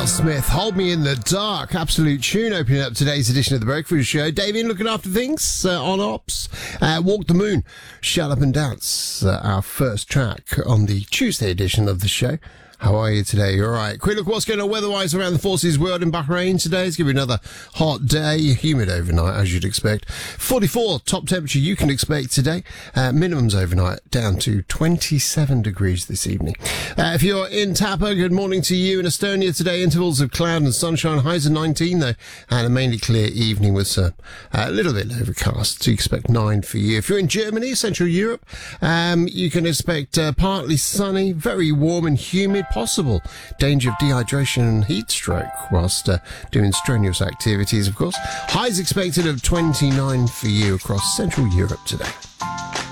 Miles Smith, Hold Me in the Dark. Absolute tune opening up today's edition of the Breakfast Show. Damien looking after things on Ops. Walk the Moon, Shut Up and Dance. Our first track on the Tuesday edition of the show. How are you today? You all right? Quick look what's going on weather-wise around the Forces world in Bahrain today. It's going to be another hot day. Humid overnight, as you'd expect. 44 top temperature you can expect today. Minimums overnight down to 27 degrees this evening. If you're in Tapa, good morning to you. In Estonia today, intervals of cloud and sunshine. Highs of 19, though, and a mainly clear evening with a little bit overcast. So you expect 9 for you. If you're in Germany, Central Europe, you can expect partly sunny, very warm and humid. Possible danger of dehydration and heat stroke whilst doing strenuous activities, of course. Highs expected of 29 for you across Central Europe today.